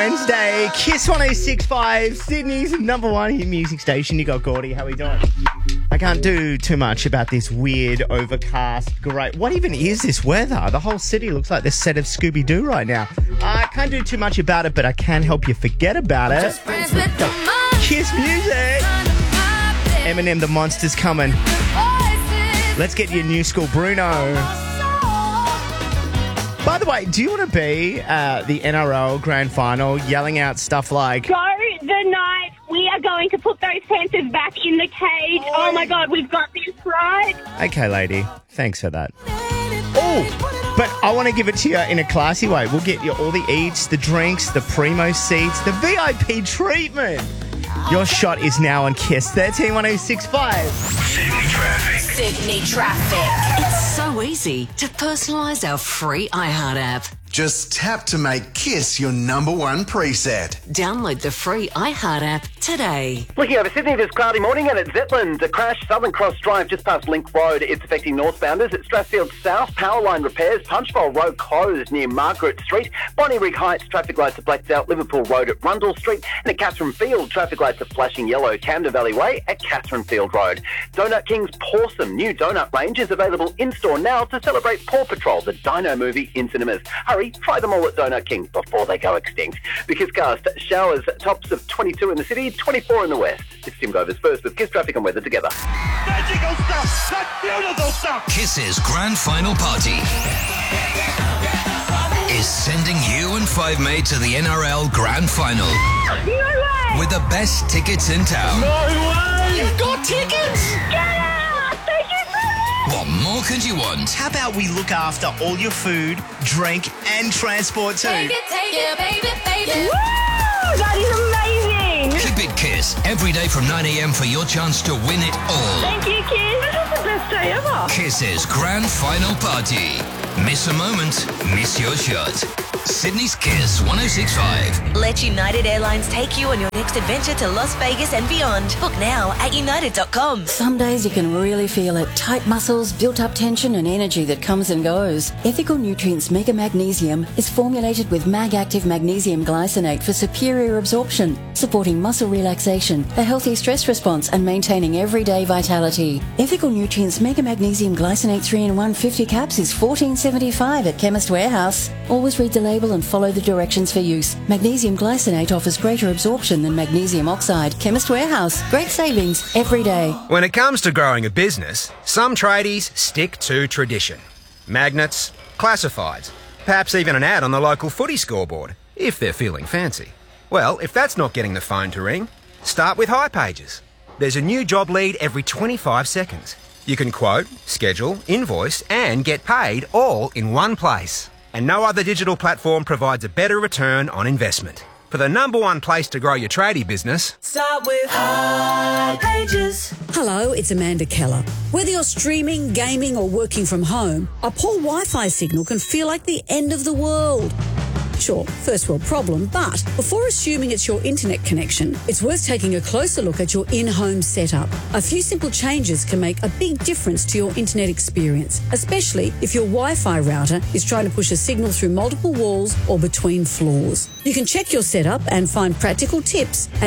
Wednesday. Kiss 106.5, Sydney's number one hit music station. You got Gordy. How are we doing? I can't do too much about this weird, overcast, great... What even is this weather? The whole city looks like the set of Scooby-Doo right now. I can't do too much about it, but I can help you forget about it. Kiss music. Eminem, the monster's coming. Let's get your new school, Bruno. By the way, do you want to be the NRL Grand Final yelling out stuff like... Go the night. We are going to put those Panthers back in the cage. Oh my God, we've got this right. Okay, lady. Thanks for that. Oh, but I want to give it to you in a classy way. We'll get you all the eats, the drinks, the primo seats, the VIP treatment. Your shot is now on Kiss 131065. Sydney Traffic. Sydney Traffic. It's so easy to personalise our free iHeart app. Just tap to make Kiss your number one preset. Download the free iHeart app today. Looking over Sydney this cloudy morning and at Zetland, a crash, Southern Cross Drive just past Link Road. It's affecting northbounders at Strathfield South, power line repairs, Punchbowl Road closed near Margaret Street, Bonnyrigg Heights, traffic lights are blacked out, Liverpool Road at Rundle Street, and at Catherine Field, traffic lights are flashing yellow, Camden Valley Way at Catherine Field Road. Donut King's Pawsome new donut range is available in-store now to celebrate Paw Patrol, the Dino movie in cinemas. Hurry, try them all at Donut King before they go extinct. The Kisscast showers, tops of 22 in the city, 24 in the west. It's Tim Govers first with Kiss Traffic and weather together. Magical stuff! That's beautiful stuff! Kiss's grand final party is sending you and Five Mate to the NRL Grand Final. No way! With the best tickets in town. No way! You've got tickets! Yeah! Thank you so much! What more could you want? How about we look after all your food, drink, and transport too? Take it, baby. Woo! That is amazing! Keep it Kiss every day from 9 a.m. for your chance to win it all. Thank you, Kiss. This is the best day ever. Kiss's grand final party. Miss a moment, miss your shot. Sydney's Kiss 106.5. Let United Airlines take you on your next adventure to Las Vegas and beyond. Book now at united.com. Some days you can really feel it. Tight muscles, built-up tension and energy that comes and goes. Ethical Nutrients Mega Magnesium is formulated with Mag-Active Magnesium Glycinate for superior absorption, supporting muscle relaxation, a healthy stress response and maintaining everyday vitality. Ethical Nutrients Mega Magnesium Glycinate 3-in-1 50 caps is $14.75 at Chemist Warehouse. Always read the label and follow the directions for use. Magnesium glycinate offers greater absorption than magnesium oxide. Chemist Warehouse. Great savings every day. When it comes to growing a business, some tradies stick to tradition. Magnets, classifieds, perhaps even an ad on the local footy scoreboard, if they're feeling fancy. Well, if that's not getting the phone to ring, start with hipages. There's a new job lead every 25 seconds. You can quote, schedule, invoice and get paid all in one place. And no other digital platform provides a better return on investment. For the number one place to grow your tradie business, Start with hipages. Hello, it's Amanda Keller. Whether you're streaming, gaming or working from home, a poor Wi-Fi signal can feel like the end of the world. Sure, first world problem, but before assuming it's your internet connection, it's worth taking a closer look at your in-home setup. A few simple changes can make a big difference to your internet experience, especially if your Wi-Fi router is trying to push a signal through multiple walls or between floors. You can check your setup and find practical tips at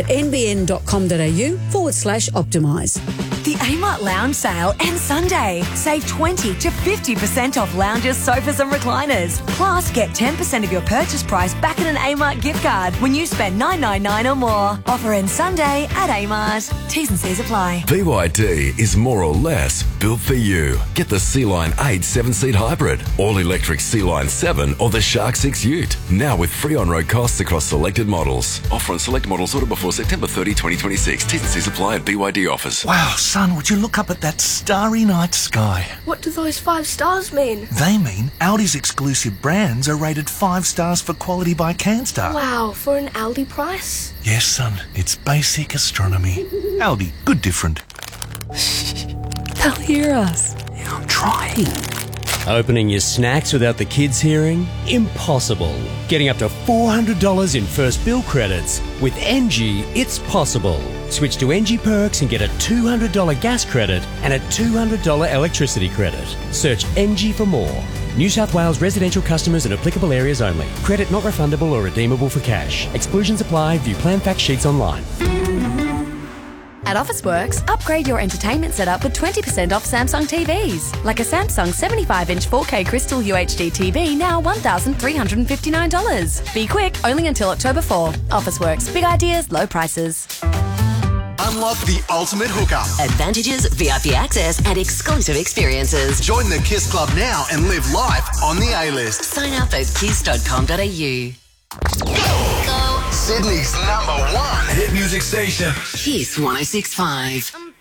nbn.com.au/optimise. The Amart Lounge sale ends Sunday. Save 20 to 50% off lounges, sofas and recliners. Plus, get 10% of your purchase price back in an Amart gift card when you spend $9.99 or more. Offer ends Sunday at Amart. T's and C's apply. BYD is more or less built for you. Get the Sea-Line 8 7-seat hybrid, all-electric Sea-Line 7 or the Shark 6 Ute. Now with free on-road costs across selected models. Offer on select models ordered before September 30, 2026. T's and C's apply at BYD offers. Wow, son, would you look up at that starry night sky? What do those 5 stars mean? They mean Audi's exclusive brands are rated 5 stars for quality by CanStar. Wow, for an Aldi price? Yes, son, it's basic astronomy. Aldi, good different. They'll hear us. Yeah, I'm trying. Opening your snacks without the kids hearing? Impossible. Getting up to $400 in first bill credits. With NG, it's possible. Switch to NG Perks and get a $200 gas credit and a $200 electricity credit. Search NG for more. New South Wales residential customers and applicable areas only. Credit not refundable or redeemable for cash. Exclusions apply. View plan fact sheets online. At Officeworks, upgrade your entertainment setup with 20% off Samsung TVs. Like a Samsung 75-inch 4K Crystal UHD TV, now $1,359. Be quick, only until October 4. Officeworks, big ideas, low prices. Unlock the ultimate hookup. Advantages, VIP access, and exclusive experiences. Join the Kiss Club now and live life on the A-list. Sign up at kiss.com.au. Sydney's #1 hit music station. Kiss 106.5.